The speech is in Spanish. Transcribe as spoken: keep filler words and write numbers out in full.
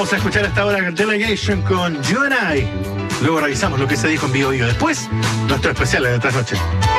Vamos a escuchar hasta ahora Delegation con You and I. Luego revisamos lo que se dijo en vivo. Después, nuestro especial de esta noche.